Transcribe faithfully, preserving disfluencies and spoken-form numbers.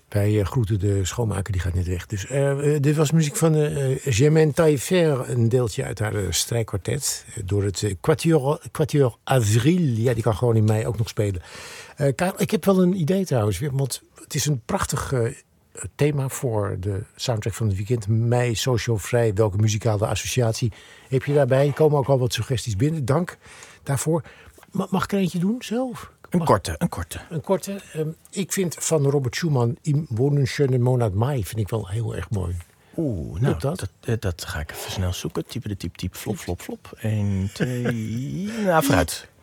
Wij uh, groeten de schoonmaker, die gaat net weg. Dus uh, uh, dit was muziek van uh, Germaine Taillefer, een deeltje uit haar uh, strijkkwartet. Uh, door het uh, Quatuor, Quatuor Avril. Ja, die kan gewoon in mei ook nog spelen. Uh, Karel, ik heb wel een idee trouwens. Want het is een prachtig uh, thema voor de soundtrack van het weekend. Mei, social vrij, welke muzikale associatie heb je daarbij? Er komen ook al wat suggesties binnen. Dank daarvoor. Mag ik er eentje doen zelf? Een korte, een korte. Een korte. Um, ik vind van Robert Schumann Im wunderschöne Monat Mai vind ik wel heel erg mooi. Oeh, nou, dat? Dat, dat ga ik even snel zoeken. Type de type, type, flop, flop, flop. Eén, twee... nou, vooruit.